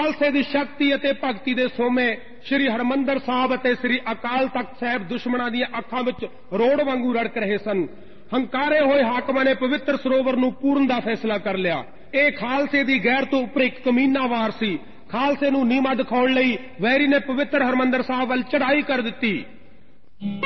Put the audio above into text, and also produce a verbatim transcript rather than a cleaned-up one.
ਖਾਲਸੇ ਦੀ ਸ਼ਕਤੀ ਅਤੇ ਭਗਤੀ ਦੇ ਸੋਮੇ ਸ੍ਰੀ ਹਰਮੰਦਰ ਸਾਹਿਬ ਅਤੇ ਸ੍ਰੀ ਅਕਾਲ ਤਖਤ ਸਾਹਿਬ ਦੁਸ਼ਮਣਾਂ ਦੀਆਂ ਅੱਖਾਂ ਵਿੱਚ ਰੋੜ ਵਾਂਗੂ ਰੜਕ ਰਹੇ ਸਨ। ਹੰਕਾਰੇ ਹੋਏ ਹਾਕਮਾਂ ਨੇ ਪਵਿੱਤਰ ਸਰੋਵਰ ਨੂੰ ਪੂਰਨ ਦਾ ਫੈਸਲਾ ਕਰ ਲਿਆ। ਇਹ ਖਾਲਸੇ ਦੀ ਗੈਰ ਤੋਂ ਉੱਪਰ ਇੱਕ ਕਮੀਨਾ ਵਾਰ ਸੀ। ਖਾਲਸੇ ਨੂੰ ਨੀਵਾਂ ਦਿਖਾਉਣ ਲਈ ਵੈਰੀ ਨੇ ਪਵਿੱਤਰ ਹਰਮੰਦਰ ਸਾਹਿਬ ਵੱਲ ਚੜ੍ਹਾਈ ਕਰ ਦਿੱਤੀ।